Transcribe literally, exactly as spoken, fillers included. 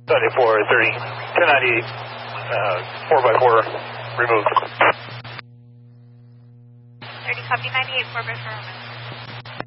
ninety-four, thirty, ten ninety-eight, uh, four by four removed. thirty, copy ninety-eight, four by four removed.